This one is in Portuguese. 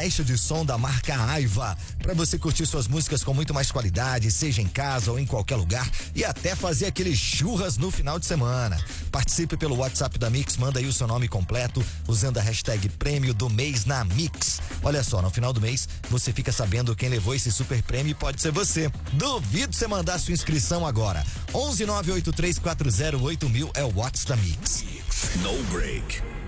caixa de som da marca Aiva, para você curtir suas músicas com muito mais qualidade, seja em casa ou em qualquer lugar, e até fazer aqueles churras no final de semana. Participe pelo WhatsApp da Mix, manda aí o seu nome completo usando a hashtag Prêmio do Mês na Mix. Olha só, no final do mês você fica sabendo quem levou esse super prêmio e pode ser você. Duvido você mandar sua inscrição agora. 11 983 40 8000 é o WhatsApp da Mix. No break.